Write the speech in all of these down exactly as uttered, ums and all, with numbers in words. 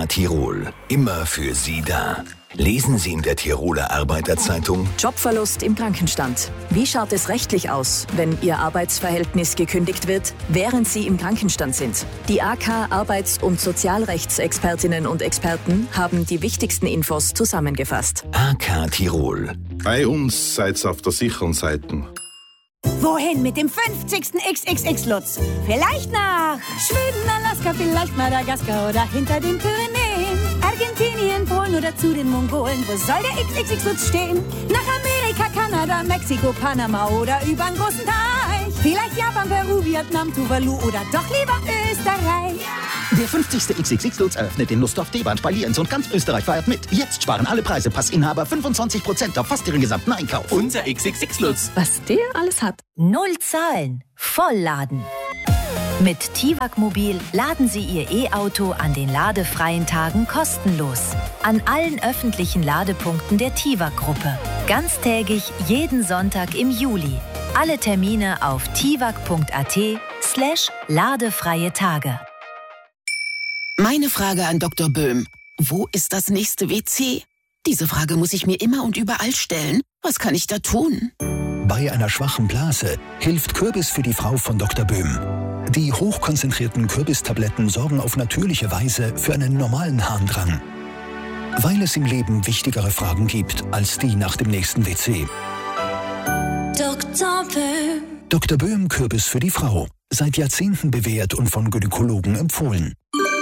Tirol. Immer für Sie da. Lesen Sie in der Tiroler Arbeiterzeitung: Jobverlust im Krankenstand. Wie schaut es rechtlich aus, wenn Ihr Arbeitsverhältnis gekündigt wird, während Sie im Krankenstand sind? Die A K Arbeits- und Sozialrechtsexpertinnen und Experten haben die wichtigsten Infos zusammengefasst. A K Tirol. Bei uns seid's auf der sicheren Seite. Wohin mit dem fünfzigsten X X X-Lutz? Vielleicht nach Schweden, Alaska, vielleicht Madagaskar oder hinter den Pyrenäen. Argentinien, Polen oder zu den Mongolen. Wo soll der X X X-Lutz stehen? Nach Amerika, Kanada, Mexiko, Panama oder übern großen Teich. Vielleicht Japan, Peru, Vietnam, Tuvalu oder doch lieber Österreich. Der fünfzigste X X X-Lutz eröffnet in Nussdorf, Debant, Spaliens und ganz Österreich feiert mit. Jetzt sparen alle Preise. Passinhaber fünfundzwanzig Prozent auf fast ihren gesamten Einkauf. Unser X X X-Lutz. Was der alles hat. Null Zahlen, Vollladen. Mit Tiwak Mobil laden Sie Ihr E-Auto an den ladefreien Tagen kostenlos. An allen öffentlichen Ladepunkten der Tiwak-Gruppe. Ganztägig jeden Sonntag im Juli. Alle Termine auf tiwak.at slash ladefreie Tage. Meine Frage an Doktor Böhm. Wo ist das nächste W C? Diese Frage muss ich mir immer und überall stellen. Was kann ich da tun? Bei einer schwachen Blase hilft Kürbis für die Frau von Doktor Böhm. Die hochkonzentrierten Kürbistabletten sorgen auf natürliche Weise für einen normalen Harndrang. Weil es im Leben wichtigere Fragen gibt als die nach dem nächsten W C. Doktor Böhm. Doktor Böhm Kürbis für die Frau. Seit Jahrzehnten bewährt und von Gynäkologen empfohlen.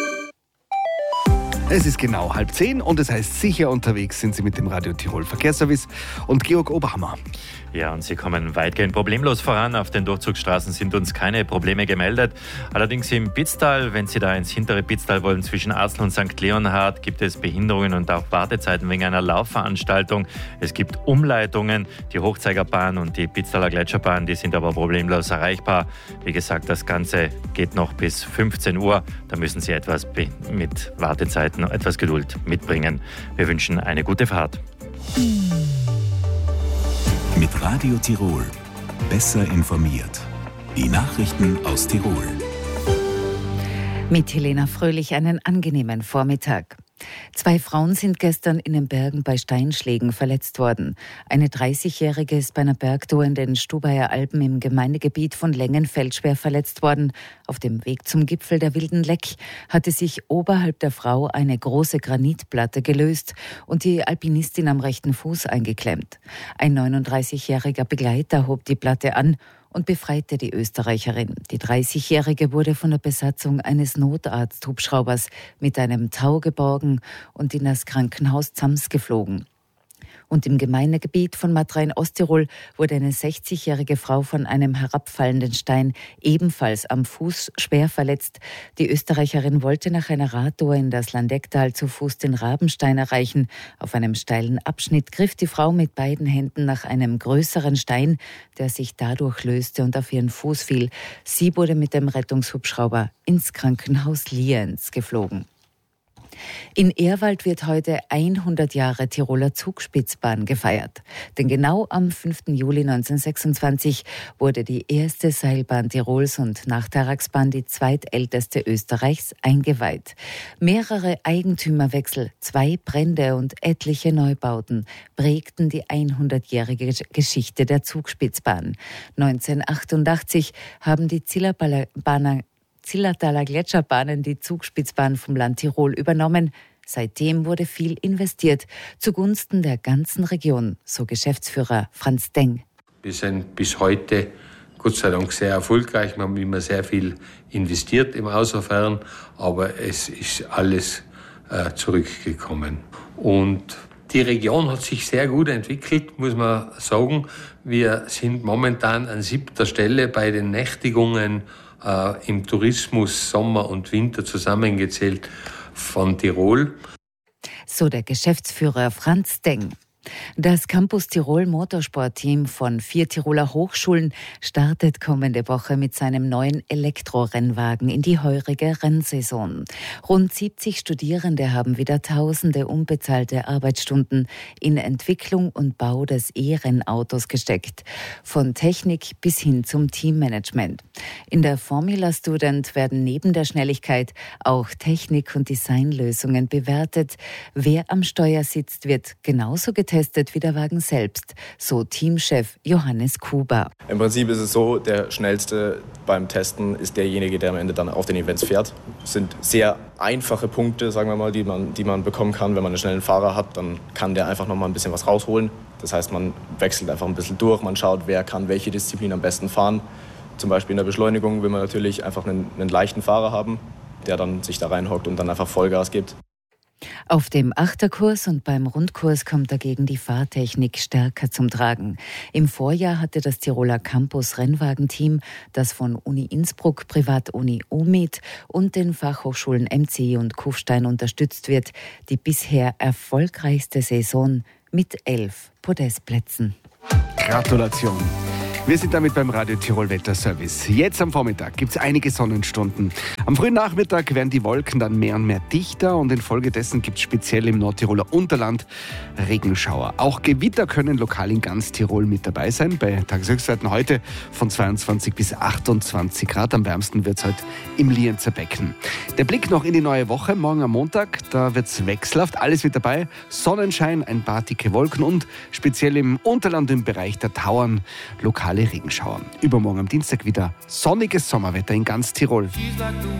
Es ist genau halb zehn und es heißt, sicher unterwegs sind Sie mit dem Radio Tirol Verkehrsservice und Georg Oberhammer. Ja, und Sie kommen weitgehend problemlos voran. Auf den Durchzugsstraßen sind uns keine Probleme gemeldet. Allerdings im Pitztal, wenn Sie da ins hintere Pitztal wollen, zwischen Arzl und Sankt Leonhard, gibt es Behinderungen und auch Wartezeiten wegen einer Laufveranstaltung. Es gibt Umleitungen. Die Hochzeigerbahn und die Pitztaler Gletscherbahn, die sind aber problemlos erreichbar. Wie gesagt, das Ganze geht noch bis fünfzehn Uhr. Da müssen Sie etwas mit Wartezeiten, etwas Geduld mitbringen. Wir wünschen eine gute Fahrt. Mit Radio Tirol. Besser informiert. Die Nachrichten aus Tirol. Mit Helena Fröhlich einen angenehmen Vormittag. Zwei Frauen sind gestern in den Bergen bei Steinschlägen verletzt worden. Eine dreißigjährige ist bei einer Bergtour in den Stubaier Alpen im Gemeindegebiet von Lengenfeld schwer verletzt worden. Auf dem Weg zum Gipfel der Wilden Leck hatte sich oberhalb der Frau eine große Granitplatte gelöst und die Alpinistin am rechten Fuß eingeklemmt. Ein neununddreißigjähriger Begleiter hob die Platte an und befreite die Österreicherin. Die dreißigjährige wurde von der Besatzung eines Notarzthubschraubers mit einem Tau geborgen und in das Krankenhaus Zams geflogen. Und im Gemeindegebiet von Matrain Osttirol wurde eine sechzigjährige Frau von einem herabfallenden Stein ebenfalls am Fuß schwer verletzt. Die Österreicherin wollte nach einer Radtour in das Landecktal zu Fuß den Rabenstein erreichen. Auf einem steilen Abschnitt griff die Frau mit beiden Händen nach einem größeren Stein, der sich dadurch löste und auf ihren Fuß fiel. Sie wurde mit dem Rettungshubschrauber ins Krankenhaus Lienz geflogen. In Ehrwald wird heute hundert Jahre Tiroler Zugspitzbahn gefeiert. Denn genau am fünften Juli neunzehnhundertsechsundzwanzig wurde die erste Seilbahn Tirols und nach Taraxbahn die zweitälteste Österreichs eingeweiht. Mehrere Eigentümerwechsel, zwei Brände und etliche Neubauten prägten die hundertjährige Geschichte der Zugspitzbahn. neunzehnhundertachtundachtzig haben die Zillertaler Zillertaler Gletscherbahnen die Zugspitzbahn vom Land Tirol übernommen. Seitdem wurde viel investiert, zugunsten der ganzen Region, so Geschäftsführer Franz Deng. Wir sind bis heute Gott sei Dank sehr erfolgreich. Wir haben immer sehr viel investiert im Außerfern, aber es ist alles äh, zurückgekommen. Und die Region hat sich sehr gut entwickelt, muss man sagen. Wir sind momentan an siebter Stelle bei den Nächtigungen äh, im Tourismus Sommer und Winter zusammengezählt von Tirol. So der Geschäftsführer Franz Deng. Das Campus Tirol Motorsport-Team von vier Tiroler Hochschulen startet kommende Woche mit seinem neuen Elektrorennwagen in die heurige Rennsaison. Rund siebzig Studierende haben wieder tausende unbezahlte Arbeitsstunden in Entwicklung und Bau des E-Rennautos gesteckt. Von Technik bis hin zum Teammanagement. In der Formula Student werden neben der Schnelligkeit auch Technik- und Designlösungen bewertet. Wer am Steuer sitzt, wird genauso getestet wie der Wagen selbst, so Teamchef Johannes Kuber. Im Prinzip ist es so, der Schnellste beim Testen ist derjenige, der am Ende dann auf den Events fährt. Es sind sehr einfache Punkte, sagen wir mal, die man, die man bekommen kann. Wenn man einen schnellen Fahrer hat, dann kann der einfach noch mal ein bisschen was rausholen. Das heißt, man wechselt einfach ein bisschen durch, man schaut, wer kann welche Disziplin am besten fahren. Zum Beispiel in der Beschleunigung will man natürlich einfach einen, einen leichten Fahrer haben, der dann sich da reinhockt und dann einfach Vollgas gibt. Auf dem Achterkurs und beim Rundkurs kommt dagegen die Fahrtechnik stärker zum Tragen. Im Vorjahr hatte das Tiroler Campus Rennwagenteam, das von Uni Innsbruck, Privatuni OMID und den Fachhochschulen M C und Kufstein unterstützt wird, die bisher erfolgreichste Saison mit elf Podestplätzen. Gratulation. Wir sind damit beim Radio Tirol Wetterservice. Jetzt am Vormittag gibt es einige Sonnenstunden. Am frühen Nachmittag werden die Wolken dann mehr und mehr dichter und infolgedessen gibt es speziell im Nordtiroler Unterland Regenschauer. Auch Gewitter können lokal in ganz Tirol mit dabei sein. Bei Tageshöchstwerten heute von zweiundzwanzig bis achtundzwanzig Grad. Am wärmsten wird es heute im Lienzer Becken. Der Blick noch in die neue Woche. Morgen am Montag, da wird es wechselhaft. Alles mit dabei. Sonnenschein, ein paar dicke Wolken und speziell im Unterland im Bereich der Tauern lokal Regenschauer. Übermorgen am Dienstag wieder sonniges Sommerwetter in ganz Tirol.